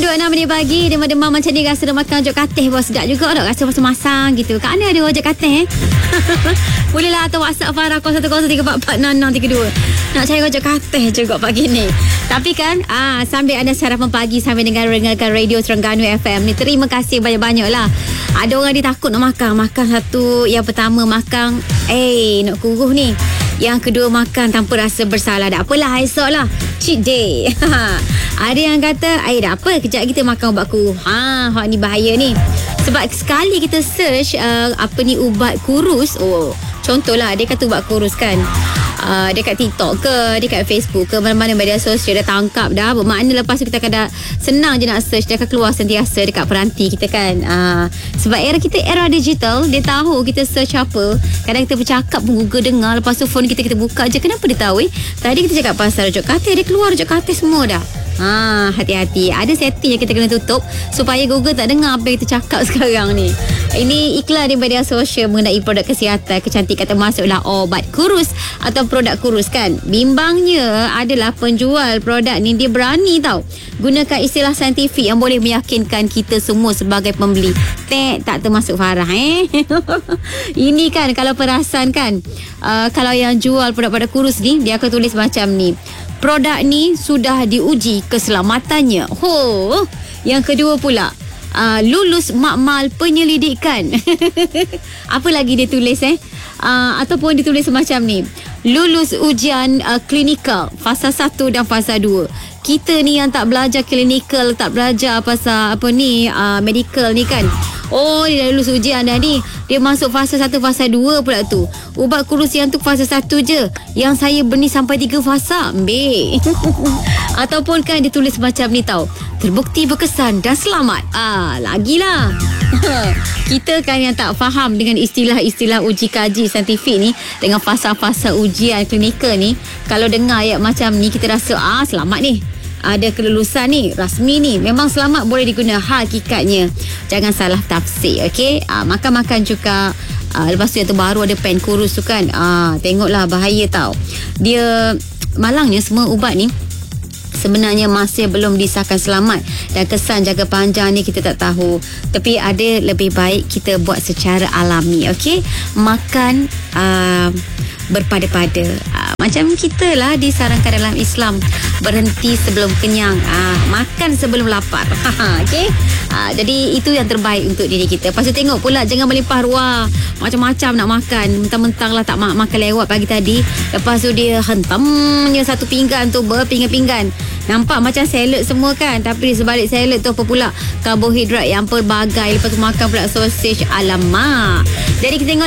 6 minit pagi, demam-demam macam ni, rasa dah makan ojok katih bos, sedap juga tak? Rasa masam-masam gitu. Kat mana ada ojok katih Bolehlah atau WhatsApp Farah 0103446632. Nak cari ojok katih juga pagi ni. Tapi kan sambil anda sarapan pagi, sambil dengarkan radio Terengganu FM ni, terima kasih banyak-banyak lah. Ada orang dia takut nak makan satu. Yang pertama makan nak kuruh ni. Yang kedua makan tanpa rasa bersalah. Tak apalah, esok lah cheat day. Ada yang kata dah apa, kejap kita makan ubat kuruh. Hak ni bahaya ni. Sebab sekali kita search ubat kurus. Contohlah dia kata ubat kurus kan, dekat TikTok ke, dekat Facebook ke, mana-mana media sosial dah tangkap dah. Bermakna lepas tu kita akan dah senang je nak search, dia akan keluar sentiasa dekat peranti kita kan. Sebab era kita era digital, dia tahu kita search apa. Kadang kita bercakap pun Google dengar, lepas tu phone kita buka je. Kenapa dia tahu tadi kita cakap pasal rujuk katil, dia keluar rujuk katil semua dah. Hati-hati, ada setting yang kita kena tutup supaya Google tak dengar apa yang kita cakap sekarang ni. Ini iklan di media sosial mengenai produk kesihatan kecantikan, termasuklah obat kurus atau produk kurus kan. Bimbangnya adalah penjual produk ni dia berani tau gunakan istilah saintifik yang boleh meyakinkan kita semua sebagai pembeli. Tak termasuk Farah Ini kan kalau perasan kan, kalau yang jual produk-produk kurus ni, dia akan tulis macam ni: produk ni sudah diuji keselamatannya. Yang kedua pula, lulus makmal penyelidikan. Apa lagi dia tulis ataupun dia tulis macam ni: lulus ujian klinikal fasa 1 dan fasa 2. Kita ni yang tak belajar klinikal, tak belajar pasal medical ni kan, dia dah lulus ujian dah ni, dia masuk fasa 1 fasa 2 pula tu. Ubat kurus yang tu fasa 1 je, yang saya beli sampai 3 fasa. Ambil. Ataupun kan dia tulis macam ni tau: terbukti berkesan dan selamat. Lagilah. Kita kan yang tak faham dengan istilah-istilah uji kaji saintifik ni, dengan fasa-fasa ujian klinikal ni, kalau dengar ayat macam ni, kita rasa selamat ni, ada kelulusan ni, rasmi ni, memang selamat, boleh diguna. Hakikatnya jangan salah tafsir, okey? Makan-makan juga. Lepas tu yang terbaru ada pen kurus tu kan, tengoklah, bahaya tau. Dia malangnya semua ubat ni sebenarnya masih belum disahkan selamat, dan kesan jangka panjang ni kita tak tahu. Tapi ada lebih baik kita buat secara alami, okey? Makan berpada-pada. Macam kita lah disarankan dalam Islam, berhenti sebelum kenyang, makan sebelum lapar. Okey? Jadi itu yang terbaik untuk diri kita. Lepas tu tengok pula, jangan melimpah ruah, macam-macam nak makan, mentang-mentang lah tak makan lewat pagi tadi, lepas tu dia hentamnya satu pinggan tu berpinggan-pinggan. Nampak macam salad semua kan, tapi di sebalik salad tu apa pula? Karbohidrat yang pelbagai. Lepas tu makan pula sausage. Alamak. Jadi kita tengok